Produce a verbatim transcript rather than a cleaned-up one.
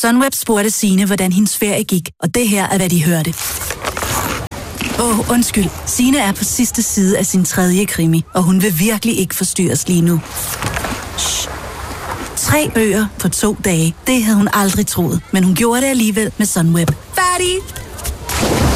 Sunweb spurgte Signe, hvordan hendes ferie gik, og det her er, hvad de hørte. Åh, oh, undskyld. Signe er på sidste side af sin tredje krimi, og hun vil virkelig ikke forstyrres lige nu. Shh. Tre bøger på to dage. Det havde hun aldrig troet, men hun gjorde det alligevel med Sunweb. Færdig!